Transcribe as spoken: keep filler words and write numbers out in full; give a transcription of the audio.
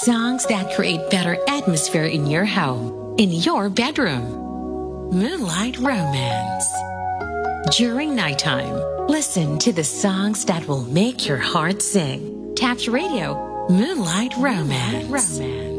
Songs that create better atmosphere in your home, in your bedroom. Moonlight Romance. During nighttime, listen to the songs that will make your heart sing. Taps Radio, Moonlight Romance. Romance.